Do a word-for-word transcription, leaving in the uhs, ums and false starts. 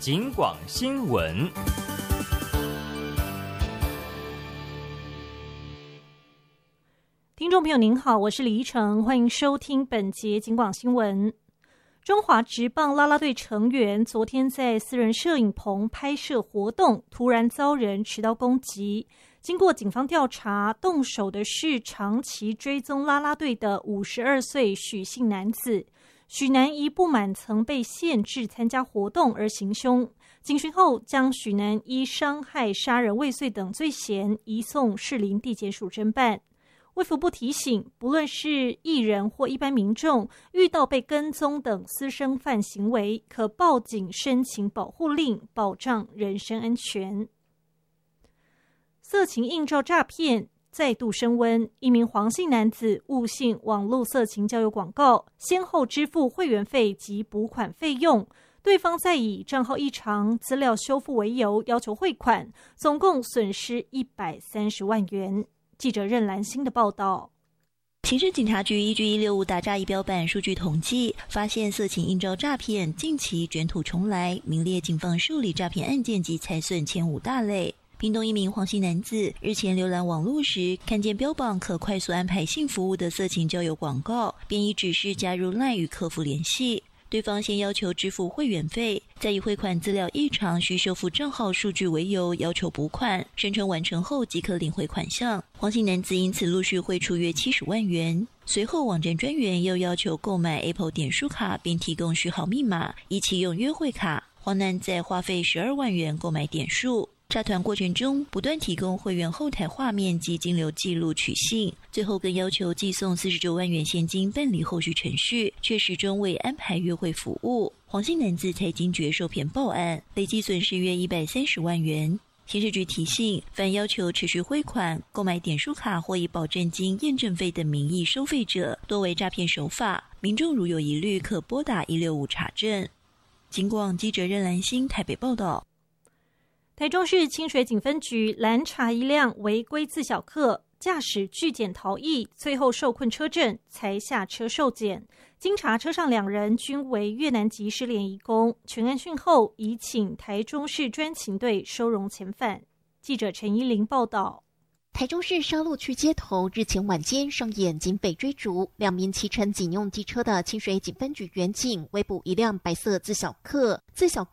警广新闻。 听众朋友您好，我是李依晨，欢迎收听本节警广新闻。中华职棒啦啦队成员昨天在私人摄影棚拍摄活动，突然遭人持刀攻击。经过警方调查，动手的是长期追踪啦啦队的五十二岁许姓男子。许男一不满曾被限制参加活动而行凶，警讯后将许男依伤害、杀人未遂等罪嫌移送士林地检署侦办。卫福部提醒，不论是艺人或一般民众，遇到被跟踪等私生饭行为，可报警申请保护令，保障人身安全。色情应照诈骗再度升温，一名黄姓男子误信网络色情交友广告，先后支付会员费及补款费用，对方再以账号异常、资料修复为由要求汇款，总共损失一百三十万元。记者任兰心的报道。 刑事警察局依据一六五打诈仪表板数据统计，发现色情应照诈骗近期卷土重来，名列警方受理诈骗案件及财损前五大类。屏东一名黄姓男子日前浏览网络时，看见标榜可快速安排性服务的色情交友广告，便以指示加入 LINE 与客服联系。对方先要求支付会员费，再以汇款资料异常需修复账号数据为由要求补款，声称完成后即可领回款项。黄姓男子因此陆续汇出约七十万元。随后网站专员又要求购买 Apple 点数卡，并提供序号密码，以启用约会卡。黄男再花费十二万元购买点数。诈团过程中不断提供会员后台画面及金流记录取信，最后更要求寄送四十九万元现金办理后续程序，却始终未安排约会服务。黄姓男子才惊觉受骗报案，累计损失约一百三十万元。刑事局提醒，凡要求持续汇款、购买点数卡或以保证金、验证费等名义收费者，多为诈骗手法，民众如有疑虑可拨打一六五查证。警广记者任兰心台北报道。 台中市清水警分局拦查一辆违规自小客，驾驶拒检逃逸，最后受困车阵才下车受检。经查，车上两人均为越南籍失联移工。全案讯后，已请台中市专勤队收容遣返。记者陈依玲报道。 台中市沙鹿区街头日前晚间上演警匪追逐，两名骑乘警用机车的清水警分局员警围捕一辆白色自小客，自小